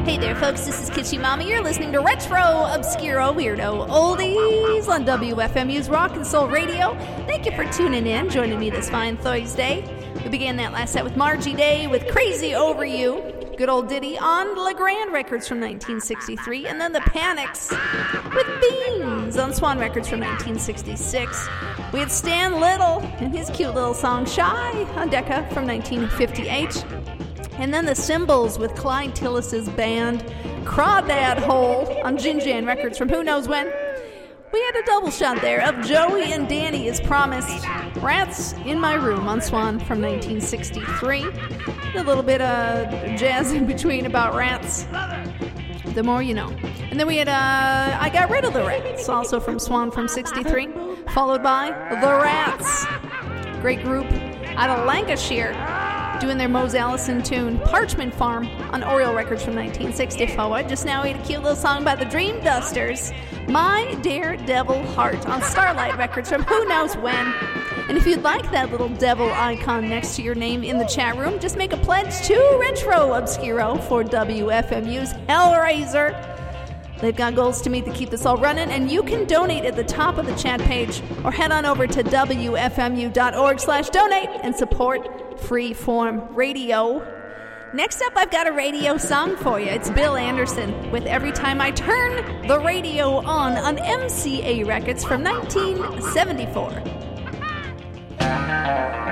Hey there, folks, this is Kitschy Mama. You're listening to Retro Obscuro Weirdo Oldies on WFMU's Rock and Soul Radio. Thank you for tuning in, joining me this fine Thursday. We began that last set with Margie Day with Crazy Over You. Good old ditty on LeGrand Records from 1963. And then the Panics with Beans on Swan Records from 1966. We had Stan Little and his cute little song Shy on Decca from 1958. And then the Symbols with Clyde Tillis's band Crawdad Hole on Gin Jan Records from who knows when. We had a double shot there of Joey and Danny as promised. Rats in My Room on Swan from 1963. A little bit of jazz in between about rats. The more you know. And then we had I Got Rid of the Rats, also from Swan from 63. Followed by The Rats. Great group out of Lancashire. Doing their Mose Allison tune, Parchment Farm, on Oriole Records from 1964. Just now we had a cute little song by the Dream Dusters, My Daredevil Heart, on Starlight Records from who knows when. And if you'd like that little devil icon next to your name in the chat room, just make a pledge to Retro Obscuro for WFMU's Hellraiser. They've got goals to meet to keep this all running, and you can donate at the top of the chat page or head on over to WFMU.org/donate and support Freeform Radio. Next up, I've got a radio song for you. It's Bill Anderson with Every Time I Turn the Radio On MCA Records from 1974.